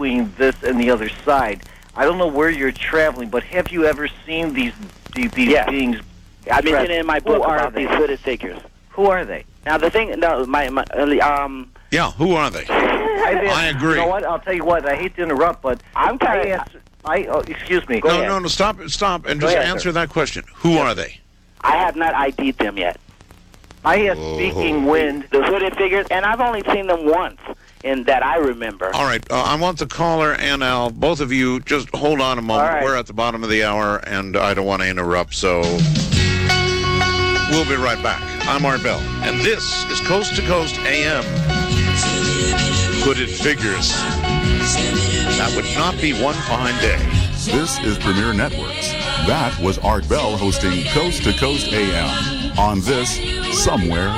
between this and the other side. I don't know where you're traveling, but have you ever seen these Yeah. beings? I mentioned it in my book Who are about they? these hooded figures. Who are they? Now the thing, no, Yeah, who are they? I agree. You know what? I'll tell you what. I hate to interrupt, but I'm kind of. excuse me. Go ahead. No, stop, and Go just ahead, answer sir. that question. Who are they? I have not ID'd them yet. I have speaking wind. The hooded figures, and I've only seen them once, in that I remember. All right, I want the caller and Al, both of you, just hold on a moment. All right. We're at the bottom of the hour, and I don't want to interrupt, so we'll be right back. I'm Art Bell, and this is Coast to Coast AM. Hooded figures. That would not be one fine day. This is Premier Networks. That was Art Bell hosting Coast to Coast AM on this Somewhere